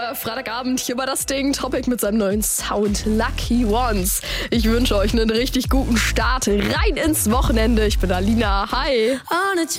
Freitagabend hier bei das Ding. Topic mit seinem neuen Sound Lucky Ones. Ich wünsche euch einen richtig guten Start rein ins Wochenende. Ich bin Alina. Hi.